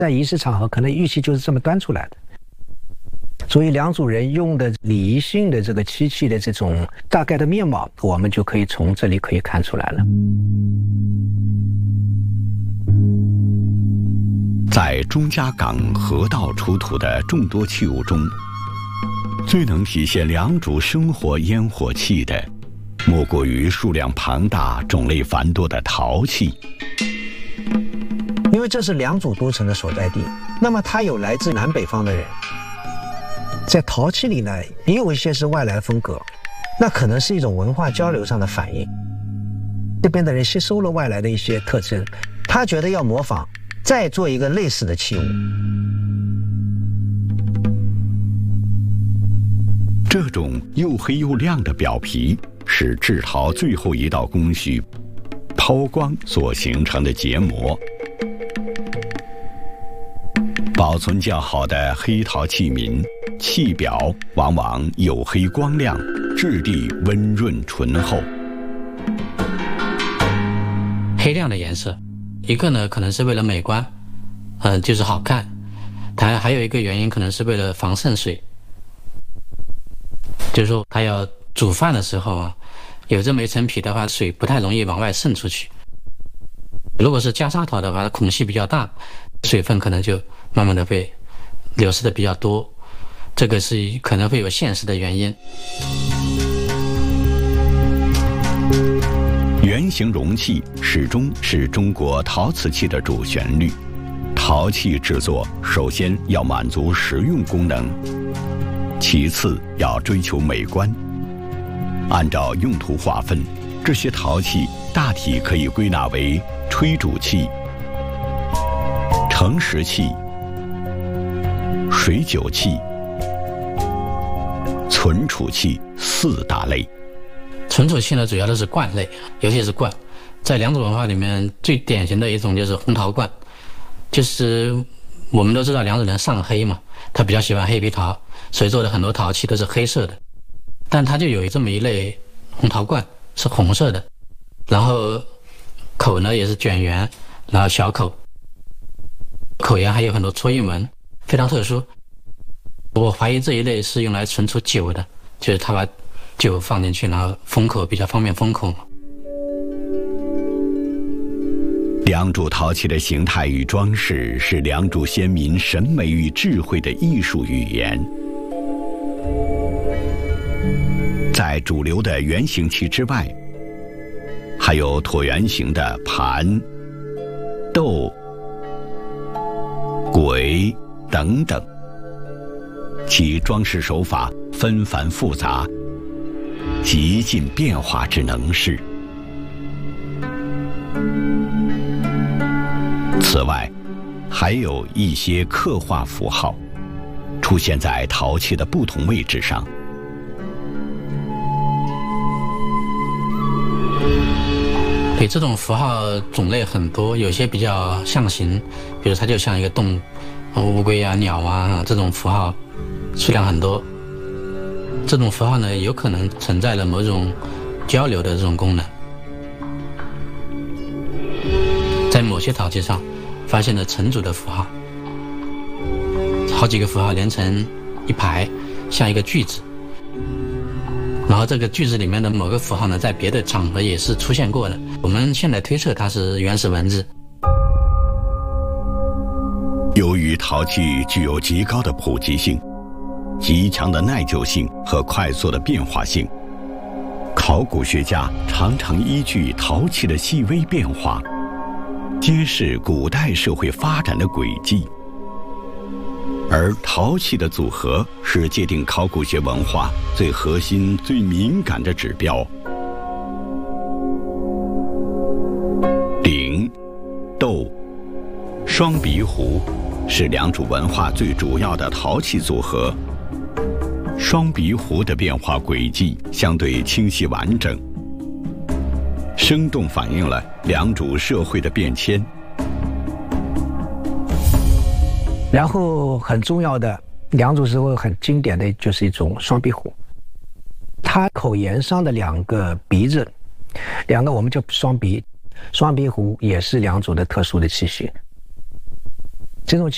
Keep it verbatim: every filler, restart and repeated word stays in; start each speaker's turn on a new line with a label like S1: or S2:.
S1: 在仪式场合，可能玉器就是这么端出来的。所以良渚人用的礼仪性的这个漆器的这种大概的面貌，我们就可以从这里可以看出来了。
S2: 在钟家港河道出土的众多器物中，最能体现良渚生活烟火气的，莫过于数量庞大、种类繁多的陶器。
S1: 因为这是良渚都城的所在地，那么它有来自南北方的人，在陶器里呢，也有一些是外来风格，那可能是一种文化交流上的反应。这边的人吸收了外来的一些特征，他觉得要模仿，再做一个类似的器物。
S2: 这种又黑又亮的表皮，是制陶最后一道工序——抛光所形成的结膜。保存较好的黑陶器皿，器表往往黝黑光亮，质地温润醇厚。
S3: 黑亮的颜色，一个呢可能是为了美观，嗯、呃，就是好看。它还有一个原因可能是为了防渗水，就是说它要煮饭的时候啊，有这么一层皮的话，水不太容易往外渗出去。如果是袈裟陶的话，它孔隙比较大，水分可能就慢慢的被流失的比较多，这个是可能会有现实的原因。
S2: 圆形容器始终是中国陶瓷器的主旋律。陶器制作首先要满足实用功能，其次要追求美观。按照用途划分，这些陶器大体可以归纳为吹煮器、盛食器、水酒器、存储器四大类。
S3: 存储器呢，主要的是罐类，尤其是罐。在良渚文化里面，最典型的一种就是红陶罐，就是我们都知道良渚人上黑嘛，他比较喜欢黑皮陶，所以做的很多陶器都是黑色的。但它就有这么一类红陶罐，是红色的，然后口呢也是卷圆，然后小口，口沿还有很多戳印纹，非常特殊。我怀疑这一类是用来存储酒的，就是他把酒放进去，然后封口，比较方便封口。
S2: 良渚陶器的形态与装饰是良渚先民审美与智慧的艺术语言。在主流的圆形器之外，还有椭圆形的盘、豆、簋等等，其装饰手法纷繁复杂，极尽变化之能事。此外，还有一些刻画符号出现在陶器的不同位置上。
S3: 对，这种符号种类很多，有些比较象形，比如它就像一个动物，乌龟啊、鸟啊，这种符号数量很多。这种符号呢，有可能存在了某种交流的这种功能。在某些陶器上发现了成组的符号，好几个符号连成一排，像一个句子。然后这个句子里面的某个符号呢，在别的场合也是出现过的。我们现在推测它是原始文字。
S2: 由于陶器具有极高的普及性、极强的耐久性和快速的变化性，考古学家常常依据陶器的细微变化，揭示古代社会发展的轨迹。而陶器的组合是界定考古学文化最核心、最敏感的指标。鼎、豆、双鼻壶是良渚文化最主要的陶器组合。双鼻壶的变化轨迹相对清晰完整，生动反映了良渚社会的变迁。
S1: 然后很重要的，良渚时候很经典的就是一种双鼻壶，它口沿上的两个鼻子，两个我们叫双鼻，双鼻壶也是良渚的特殊的器型。这种器